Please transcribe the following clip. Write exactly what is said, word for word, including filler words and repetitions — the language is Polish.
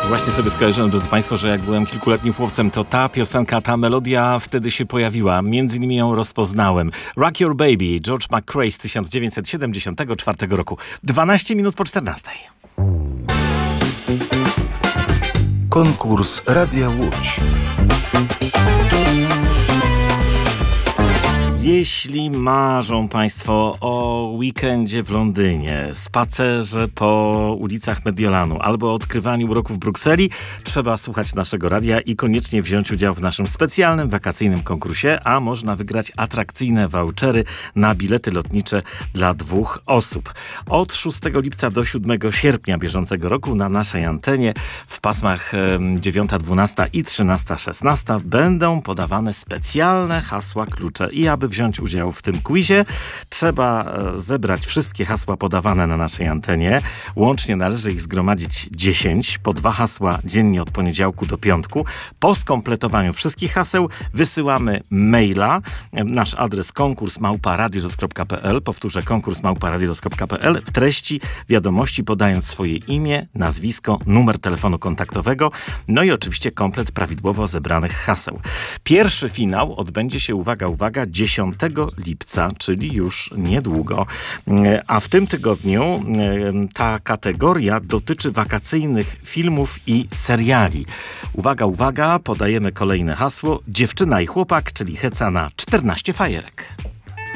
Właśnie sobie skojarzyłem, drodzy Państwo, że jak byłem kilkuletnim chłopcem, to ta piosenka, ta melodia wtedy się pojawiła. Między innymi ją rozpoznałem. Rock Your Baby, George McCrae z tysiąc dziewięćset siedemdziesiątego czwartego roku. dwanaście minut po czternastej. Konkurs Radia Łódź. Jeśli marzą Państwo o weekendzie w Londynie, spacerze po ulicach Mediolanu albo odkrywaniu uroków w Brukseli, trzeba słuchać naszego radia i koniecznie wziąć udział w naszym specjalnym wakacyjnym konkursie, a można wygrać atrakcyjne vouchery na bilety lotnicze dla dwóch osób. Od szóstego lipca do siódmego sierpnia bieżącego roku na naszej antenie w pasmach dziewiąta dwunasta i trzynasta szesnasta będą podawane specjalne hasła klucze i aby wziąć udział w tym quizie, trzeba zebrać wszystkie hasła podawane na naszej antenie. Łącznie należy ich zgromadzić dziesięć, po dwa hasła dziennie od poniedziałku do piątku. Po skompletowaniu wszystkich haseł wysyłamy maila. Nasz adres konkurs małpa radios kropka p l. Powtórzę, konkurs małpa radios kropka p l. W treści wiadomości podając swoje imię, nazwisko, numer telefonu kontaktowego, no i oczywiście komplet prawidłowo zebranych haseł. Pierwszy finał odbędzie się, uwaga, uwaga, dziesiątego lipca, czyli już niedługo. A w tym tygodniu ta kategoria dotyczy wakacyjnych filmów i seriali. Uwaga, uwaga, podajemy kolejne hasło. Dziewczyna i chłopak, czyli heca na czternaście fajerek.